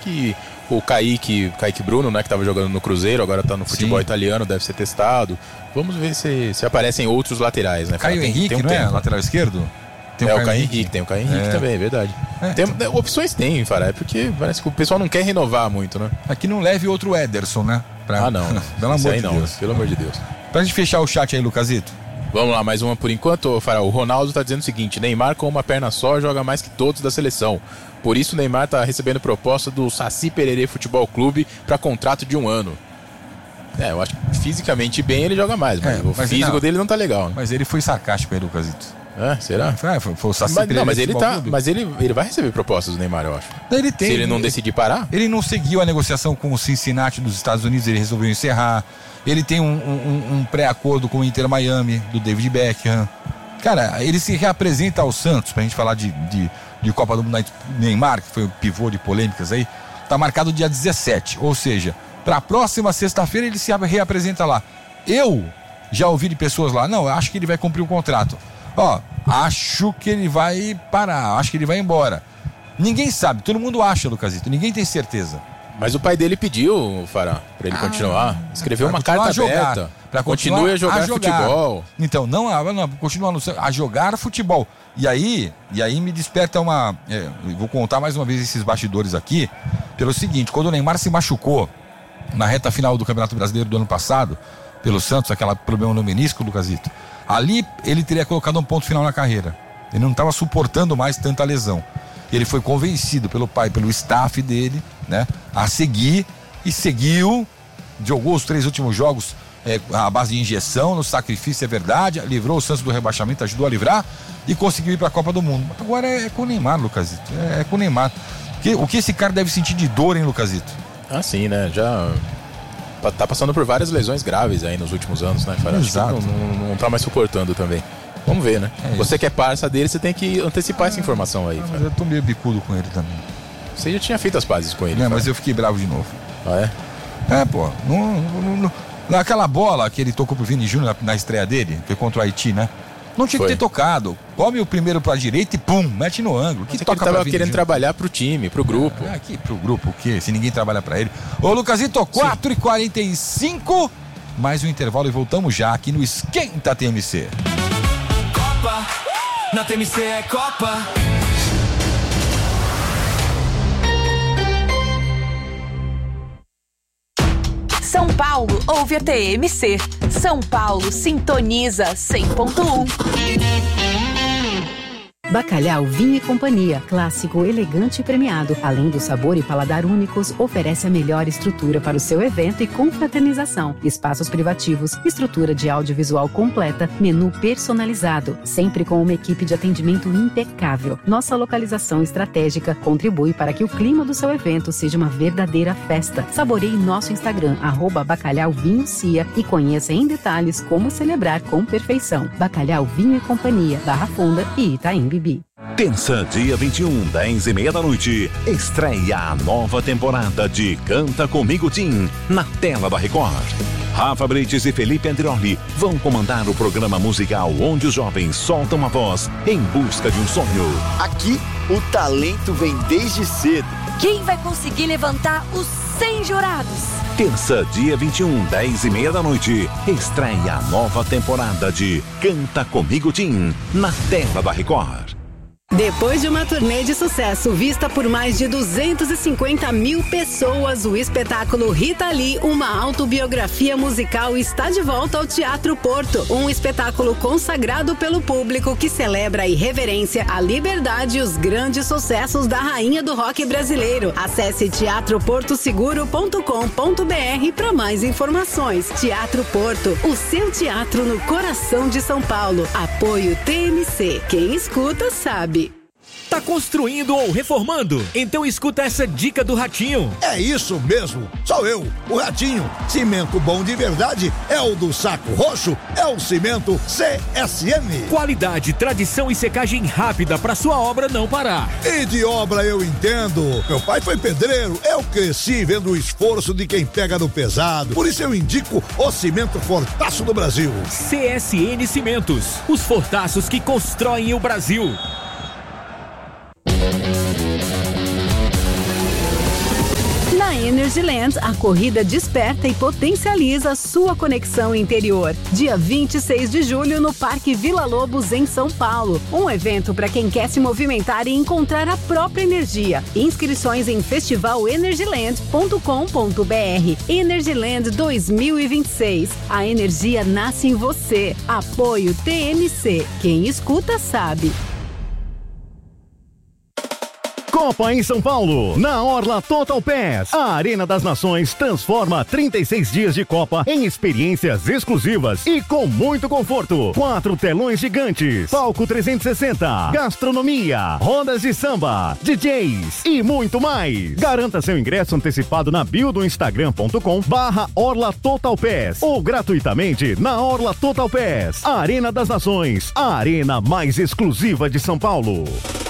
que o Kaique Bruno, né, que estava jogando no Cruzeiro, agora está no futebol italiano, deve ser testado. Vamos ver se aparecem outros laterais, né? Caio Henrique, não é? Lateral esquerdo? Tem o Caio Henrique, tem o Caio Henrique também, é verdade. Opções tem, Fará, porque parece que o pessoal não quer renovar muito, né? Aqui não leve outro Ederson, né? Não. Pelo amor de Deus. Pelo amor de Deus. Pra gente fechar o chat aí, Lucasito. Vamos lá, mais uma por enquanto, Fará. O Ronaldo tá dizendo o seguinte: Neymar com uma perna só joga mais que todos da seleção. Por isso o Neymar tá recebendo proposta do Saci Pererê Futebol Clube para contrato de 1 ano. Eu acho que fisicamente bem ele joga mais, mas o físico dele não tá legal, né? Mas ele foi sarcástico aí, Lucasito. Será? Foi o Saci Pererê. Mas ele vai receber propostas do Neymar, eu acho. Ele tem. Se ele não decidir parar. Ele não seguiu a negociação com o Cincinnati dos Estados Unidos, ele resolveu encerrar. Ele tem um pré-acordo com o Inter Miami, do David Beckham. Cara, ele se reapresenta ao Santos, pra gente falar de Copa do Mundo. Neymar, que foi o pivô de polêmicas aí, tá marcado dia 17, ou seja, pra próxima sexta-feira ele se reapresenta lá. Eu já ouvi de pessoas lá, não, eu acho que ele vai cumprir o contrato. Acho que ele vai parar, acho que ele vai embora. Ninguém sabe, todo mundo acha, Lucasito, ninguém tem certeza. Mas o pai dele pediu, Fará, pra ele continuar. Escreveu uma carta aberta. Pra continue a jogar futebol. Então, não, continua a jogar futebol. E aí me desperta vou contar mais uma vez esses bastidores aqui, pelo seguinte: quando o Neymar se machucou na reta final do Campeonato Brasileiro do ano passado, pelo Santos, aquele problema no menisco, Lucasito, ali ele teria colocado um ponto final na carreira. Ele não estava suportando mais tanta lesão. Ele foi convencido pelo pai, pelo staff dele, né, a seguir, e seguiu, jogou os 3 últimos jogos à base de injeção, no sacrifício, é verdade, livrou o Santos do rebaixamento, ajudou a livrar e conseguiu ir para a Copa do Mundo. Agora é com o Neymar, Lucasito, é com o Neymar. O que esse cara deve sentir de dor, hein, Lucasito? Sim, né, já tá passando por várias lesões graves aí nos últimos anos, né, Fará? Exato. Não tá mais suportando também. Vamos ver, né? Você que é parça dele, você tem que antecipar essa informação aí. Mas eu tô meio bicudo com ele também. Você já tinha feito as pazes com ele. Mas eu fiquei bravo de novo. Pô. Naquela bola que ele tocou pro Vini Júnior na estreia dele, foi contra o Haiti, né? Não tinha que ter tocado. Come o primeiro pra direita e pum, mete no ângulo. Que toca ele tava querendo trabalhar pro time, pro grupo. Aqui pro grupo o quê? Se ninguém trabalha pra ele. Ô, Lucasito, 4h45, mais um intervalo e voltamos já aqui no Esquenta TMC. Copa, na TMC é Copa. São Paulo ouve a TMC. São Paulo sintoniza 100.1. Bacalhau Vinho e Companhia, clássico, elegante e premiado. Além do sabor e paladar únicos, oferece a melhor estrutura para o seu evento e confraternização. Espaços privativos, estrutura de audiovisual completa, menu personalizado, sempre com uma equipe de atendimento impecável. Nossa localização estratégica contribui para que o clima do seu evento seja uma verdadeira festa. Saboreie nosso Instagram, @bacalhauvinhocia, e conheça em detalhes como celebrar com perfeição. Bacalhau Vinho e Companhia, Barra Funda e Itaim Bibi. Terça, dia 21, 10h30 da noite, estreia a nova temporada de Canta Comigo Tim, na tela da Record. Rafa Brites e Felipe Andrioli vão comandar o programa musical onde os jovens soltam a voz em busca de um sonho. Aqui, o talento vem desde cedo. Quem vai conseguir levantar os 100 jurados? Terça, dia 21, 10h30 da noite, estreia a nova temporada de Canta Comigo Tim, na tela da Record. Depois de uma turnê de sucesso vista por mais de 250 mil pessoas, o espetáculo Rita Lee, uma autobiografia musical, está de volta ao Teatro Porto. Um espetáculo consagrado pelo público que celebra a irreverência, a liberdade e os grandes sucessos da rainha do rock brasileiro. Acesse teatroportoseguro.com.br para mais informações. Teatro Porto, o seu teatro no coração de São Paulo. Apoio TMC. Quem escuta sabe. Tá construindo ou reformando? Então escuta essa dica do Ratinho. É isso mesmo, sou eu, o Ratinho. Cimento bom de verdade é o do Saco Roxo, é o cimento CSN. Qualidade, tradição e secagem rápida pra sua obra não parar. E de obra eu entendo. Meu pai foi pedreiro, eu cresci vendo o esforço de quem pega no pesado. Por isso eu indico o cimento Fortaço do Brasil. CSN Cimentos, os fortaços que constroem o Brasil. Na Energyland, a corrida desperta e potencializa sua conexão interior. Dia 26 de julho no Parque Vila Lobos, em São Paulo. Um evento para quem quer se movimentar e encontrar a própria energia. Inscrições em festivalenergyland.com.br. Energyland 2026. A energia nasce em você. Apoio TMC. Quem escuta sabe. Copa em São Paulo, na Orla Total Pass. A Arena das Nações transforma 36 dias de Copa em experiências exclusivas e com muito conforto. 4 telões gigantes, palco 360, gastronomia, rodas de samba, DJs e muito mais. Garanta seu ingresso antecipado na bio do Instagram.com/Orla Total Pass ou gratuitamente na Orla Total Pass. A Arena das Nações, a arena mais exclusiva de São Paulo.